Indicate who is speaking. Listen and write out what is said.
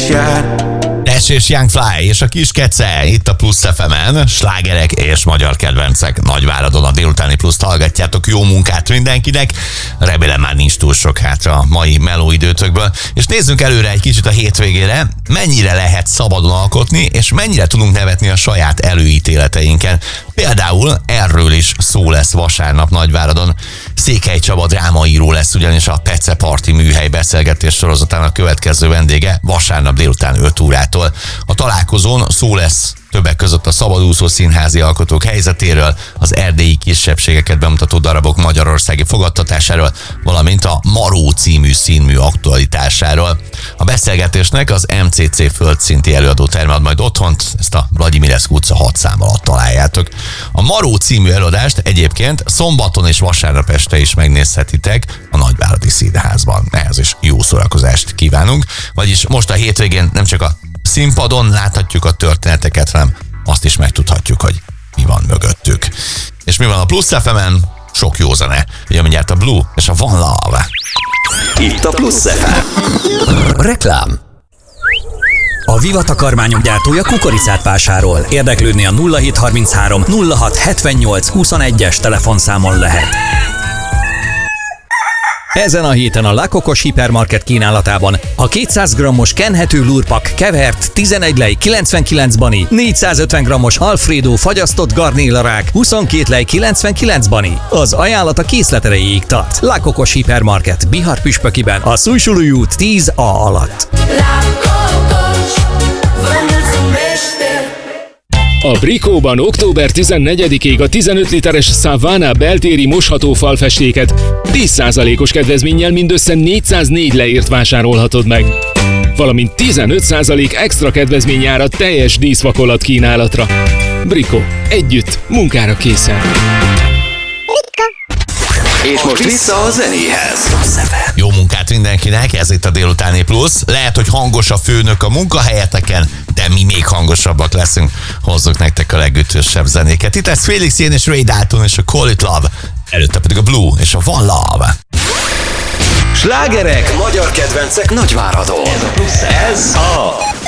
Speaker 1: is jár.
Speaker 2: Dash és Young Fly és a Kis Kece itt a Plusz FM-en, slágerek és magyar kedvencek. Nagyváradon a délutáni Pluszt hallgatjátok, jó munkát mindenkinek. Remélem már nincs túl sok hátra a mai meló időtökből. És nézzünk előre egy kicsit a hétvégére, mennyire lehet szabadon alkotni, és mennyire tudunk nevetni a saját előítéleteinken. Például erről is szó lesz vasárnap Nagyváradon. Székely Csaba drámaíró lesz ugyanis a Pece Parti műhely beszélgetés sorozatának következő vendége vasárnap délután 5 órától. A találkozón szó lesz többek között a szabadúszó színházi alkotók helyzetéről, az erdélyi kisebbségeket bemutató darabok magyarországi fogadtatásáról, valamint a Maró című színmű aktualitásáról. A beszélgetésnek az MCC földszinti előadóterme ad majd otthont, ezt a Vladimirescu utca 6 szám alatt találjátok. A Maró című előadást egyébként szombaton és vasárnap este is megnézhetitek a Nagyváradi Színházban. Ehhez is jó szórakozást kívánunk, vagyis most a hétvégén nem csak a színpadon láthatjuk a történeteket, hanem azt is megtudhatjuk, hogy mi van mögöttük. És mi van a Plusz FM-en? Sok jó zene. Ugye mindjárt a Blue és a One Love.
Speaker 1: Itt a Plusz FM.
Speaker 3: Reklám. A Viva takarmányok gyártója kukoricát vásárol. Érdeklődni a 0733 06 78 21-es telefonszámon lehet. Ezen a héten a La Cocos hipermarket kínálatában a 200 g-os kenhető lurpak kevert 11 lej 99 bani, 450 g-os Alfredo fagyasztott garnélarák 22 lej 99 bani. Az ajánlat a készlet erejéig tart. La Cocos hipermarket Bihar Püspökiben a Szújsulúj út 10A alatt.
Speaker 4: A Brikóban október 14-ig a 15 literes Savana beltéri mosható falfestéket 10%-os kedvezménnyel mindössze 404 leért vásárolhatod meg. Valamint 15% extra kedvezmény jár a teljes díszvakolat kínálatra. Brikó. Együtt, munkára készen.
Speaker 1: És most vissza a zenéhez.
Speaker 2: Jó munkát mindenkinek, ez itt a délutáni Plusz. Lehet, hogy hangos a főnök a munkahelyeteken, de mi még hangosabbak leszünk. Hozzuk nektek a legütősebb zenéket. Itt lesz Felix Jén és Ray Dalton és a Call It Love. Előtte pedig a Blue és a One Love.
Speaker 1: Slágerek, magyar kedvencek Nagyváradon. Ez a